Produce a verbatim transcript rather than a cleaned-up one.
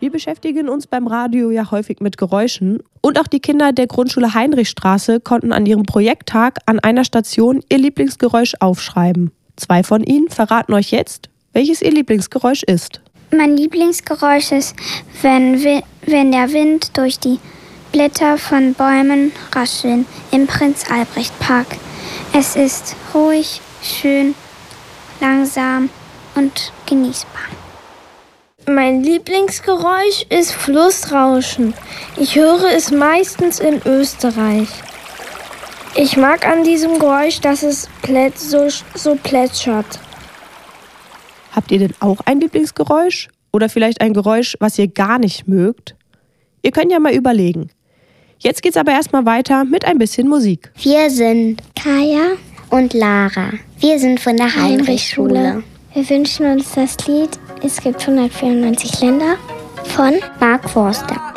Wir beschäftigen uns beim Radio ja häufig mit Geräuschen und auch die Kinder der Grundschule Heinrichstraße konnten an ihrem Projekttag an einer Station ihr Lieblingsgeräusch aufschreiben. Zwei von ihnen verraten euch jetzt, welches ihr Lieblingsgeräusch ist. Mein Lieblingsgeräusch ist, wenn, wenn der Wind durch die Blätter von Bäumen rascheln im Prinz-Albrecht-Park. Es ist ruhig, schön, langsam und genießbar. Mein Lieblingsgeräusch ist Flussrauschen. Ich höre es meistens in Österreich. Ich mag an diesem Geräusch, dass es plät- so, so plätschert. Habt ihr denn auch ein Lieblingsgeräusch? Oder vielleicht ein Geräusch, was ihr gar nicht mögt? Ihr könnt ja mal überlegen. Jetzt geht's aber erstmal weiter mit ein bisschen Musik. Wir sind Kaya und Lara. Wir sind von der Heinrichschule. Wir wünschen uns das Lied Es gibt hundertvierundneunzig Länder von Mark Forster.